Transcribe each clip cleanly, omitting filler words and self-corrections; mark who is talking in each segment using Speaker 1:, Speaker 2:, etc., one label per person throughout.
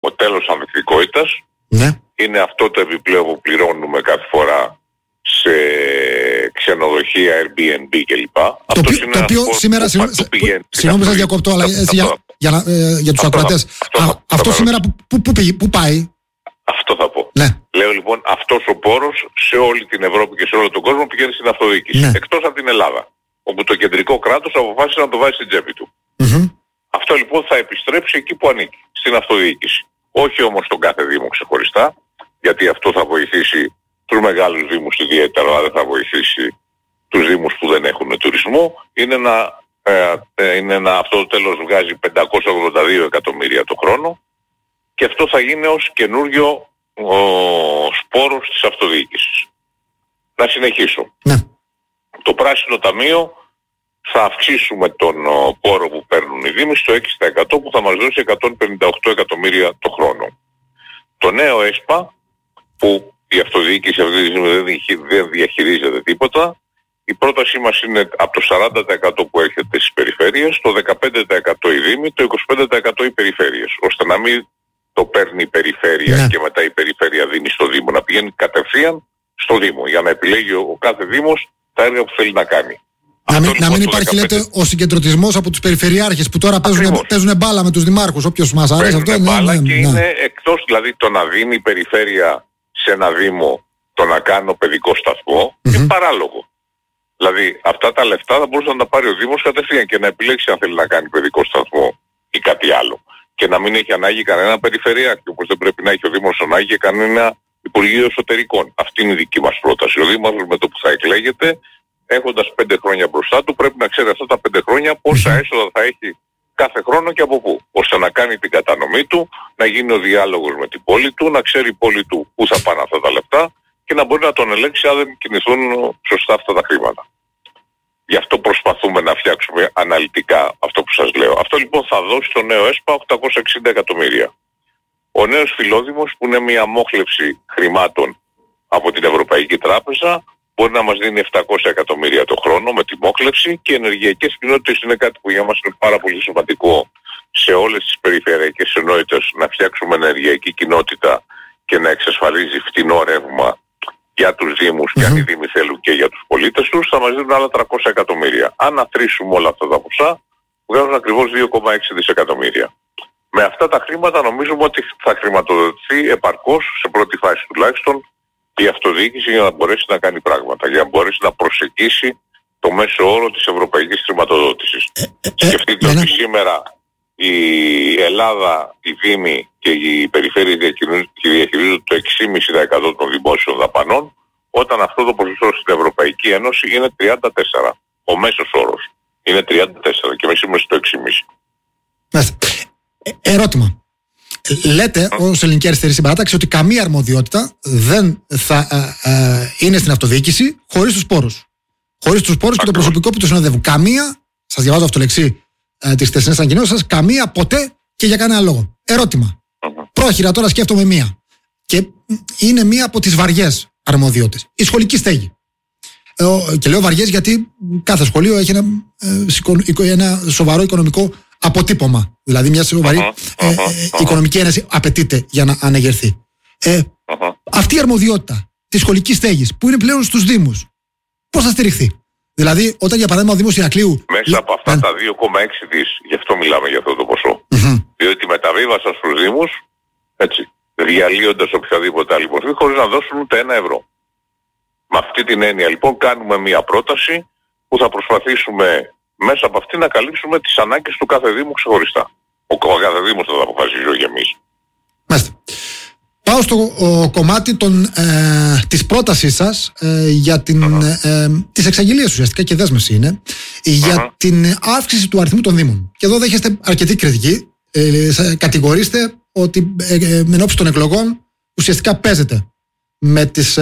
Speaker 1: ο τέλος ανθεκτικότητας.
Speaker 2: Ναι.
Speaker 1: Είναι αυτό το επιπλέον που πληρώνουμε κάθε φορά σε ξενοδοχεία, Airbnb κλπ.
Speaker 2: Το οποίο σήμερα, συγγνώμη σας διακόπτω, αλλά για τους ακροατές, αυτό σήμερα που πάει?
Speaker 1: Αυτό θα πω.
Speaker 2: Ναι.
Speaker 1: Λέω λοιπόν, αυτός ο πόρος σε όλη την Ευρώπη και σε όλο τον κόσμο πηγαίνει στην αυτοδιοίκηση.
Speaker 2: Ναι.
Speaker 1: Εκτός από την Ελλάδα, όπου το κεντρικό κράτος αποφάσισε να το βάζει στην τσέπη του. Αυτό λοιπόν θα επιστρέψει εκεί που ανήκει, στην αυτοδιοίκηση. Όχι όμως στον κάθε δήμο ξεχωριστά, γιατί αυτό θα βοηθήσει τους μεγάλους δήμους ιδιαίτερα, αλλά δεν θα βοηθήσει τους δήμους που δεν έχουν τουρισμό. Αυτό το τέλος βγάζει 582 εκατομμύρια το χρόνο και αυτό θα γίνει ως καινούριο σπόρος της αυτοδιοίκησης. Να συνεχίσω.
Speaker 2: Ναι.
Speaker 1: Το πράσινο ταμείο θα αυξήσουμε τον πόρο που παίρνουν οι δήμοι στο 6% που θα μας δώσει 158 εκατομμύρια το χρόνο. Το νέο ΕΣΠΑ, που η αυτοδιοίκηση αυτή τη στιγμή δεν διαχειρίζεται τίποτα, η πρότασή μας είναι από το 40% που έρχεται στις περιφέρειες, το 15% οι δήμοι, το 25% οι περιφέρειες, ώστε να μην το παίρνει η περιφέρεια και μετά η περιφέρεια δίνει στο δήμο, να πηγαίνει κατευθείαν στο δήμο για να επιλέγει ο κάθε δήμος τα έργα που θέλει να κάνει.
Speaker 2: Να μην υπάρχει, λέτε, ο συγκεντρωτισμός από τους περιφερειάρχες που τώρα παίζουν μπάλα με τους δημάρχους. Όποιος μας αρέσει αυτό.
Speaker 1: Και είναι εκτός, δηλαδή το να δίνει η περιφέρεια σε ένα δήμο το να κάνει παιδικό σταθμό είναι παράλογο. Δηλαδή αυτά τα λεφτά θα μπορούσε να τα πάρει ο δήμος κατευθείαν και να επιλέξει αν θέλει να κάνει παιδικό σταθμό ή κάτι άλλο. Και να μην έχει ανάγκη κανένα περιφερειάρχη, όπως δεν πρέπει να έχει ο δήμος ανάγκη και κανένα Υπουργείο Εσωτερικών. Αυτή είναι η δική μας πρόταση. Ο δήμαρχος με το που θα εκλέγεται, έχοντας 5 χρόνια μπροστά του, πρέπει να ξέρει αυτά τα 5 χρόνια πόσα έσοδα θα έχει κάθε χρόνο και από πού. Ώστε να κάνει την κατανομή του, να γίνει ο διάλογος με την πόλη του, να ξέρει η πόλη του πού θα πάνε αυτά τα λεφτά και να μπορεί να τον ελέγξει αν δεν κινηθούν σωστά αυτά τα χρήματα. Γι' αυτό προσπαθούμε να φτιάξουμε αναλυτικά αυτό που σας λέω. Αυτό λοιπόν θα δώσει στο νέο ΕΣΠΑ 860 εκατομμύρια. Ο νέος φιλόδημος, που είναι μια μόχλευση χρημάτων από την Ευρωπαϊκή Τράπεζα, μπορεί να μας δίνει 700 εκατομμύρια το χρόνο με τη μόχλευση, και οι ενεργειακές κοινότητες είναι κάτι που για μας είναι πάρα πολύ σημαντικό σε όλες τις περιφερειακές ενότητες, να φτιάξουμε ενεργειακή κοινότητα και να εξασφαλίζει φτηνό ρεύμα για τους δήμους και αν οι δήμοι θέλουν και για τους πολίτες τους, θα μας δίνουν άλλα 300 εκατομμύρια. Αν αθροίσουμε όλα αυτά τα ποσά, βγάζουν ακριβώς 2,6 δισεκατομμύρια. Με αυτά τα χρήματα νομίζουμε ότι θα χρηματοδοτηθεί επαρκώς, σε πρώτη φάση τουλάχιστον, η αυτοδιοίκηση για να μπορέσει να κάνει πράγματα, για να μπορέσει να προσεγγίσει το μέσο όρο της ευρωπαϊκής χρηματοδότησης. Σκεφτείτε ότι σήμερα η Ελλάδα, η Δήμη και οι περιφέρειες διαχειρίζονται το 6,5% των δημόσιων δαπανών, όταν αυτό το ποσοστό στην Ευρωπαϊκή Ένωση είναι 34. Ο μέσος όρος είναι 34 και εμείς είμαστε στο 6,5.
Speaker 2: Ερώτημα. Λέτε ως Ελληνική Αριστερή Συμπαράταξη ότι καμία αρμοδιότητα δεν θα είναι στην αυτοδιοίκηση χωρίς τους πόρους. Χωρίς τους πόρους και το προσωπικό που τους συνοδεύουν. Καμία, σας διαβάζω αυτό το λεξί της χθεσινής ανακοινώσεως σας, καμία ποτέ και για κανένα λόγο. Ερώτημα. Πρόχειρα τώρα σκέφτομαι μία. Και είναι μία από τις βαριές αρμοδιότητες. Η σχολική στέγη. Και λέω βαριές γιατί κάθε σχολείο έχει ένα σοβαρό οικονομικό αποτύπωμα. Δηλαδή μια σοβαρή οικονομική ένεση απαιτείται για να ανεγερθεί. Αυτή η αρμοδιότητα της σχολικής στέγης που είναι πλέον στους Δήμους, πώς θα στηριχθεί? Δηλαδή, όταν για παράδειγμα ο Δήμος Ηρακλείου.
Speaker 1: Μέσα από αυτά τα 2,6 δις, γι' αυτό μιλάμε για αυτό το ποσό. Διότι μεταβίβασαν στους Δήμους, έτσι, διαλύοντας οποιαδήποτε άλλη μορφή, χωρίς να δώσουν ούτε 1 ευρώ. Με αυτή την έννοια λοιπόν κάνουμε μια πρόταση που θα προσπαθήσουμε μέσα από αυτή να καλύψουμε τις ανάγκες του κάθε Δήμου ξεχωριστά. Ο κάθε Δήμος θα τα αποφασίζει, όχι εμείς.
Speaker 2: Μάλιστα. Πάω στο κομμάτι της πρότασής σας για τις εξαγγελίες ουσιαστικά και δέσμευση είναι για την αύξηση του αριθμού των Δήμων. Και εδώ δέχεστε αρκετή κριτική. Κατηγορείστε ότι εν ώψη των εκλογών ουσιαστικά παίζετε με τις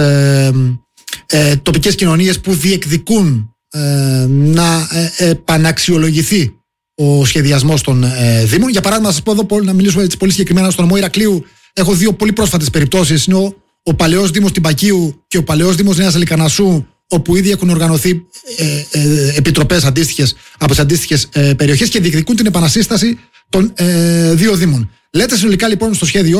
Speaker 2: τοπικές κοινωνίες που διεκδικούν να επαναξιολογηθεί ο σχεδιασμός των Δήμων. Για παράδειγμα, να σας πω εδώ, να μιλήσουμε έτσι πολύ συγκεκριμένα, στον νομό Ηρακλείου έχω δύο πολύ πρόσφατες περιπτώσεις. Είναι ο παλαιός Δήμος Τυμπακίου και ο παλαιός Δήμος Νέας Αλικανασσού, όπου ήδη έχουν οργανωθεί επιτροπές αντίστοιχες από τις αντίστοιχες περιοχές και διεκδικούν την επανασύσταση των δύο Δήμων. Λέτε συνολικά λοιπόν στο σχέδιό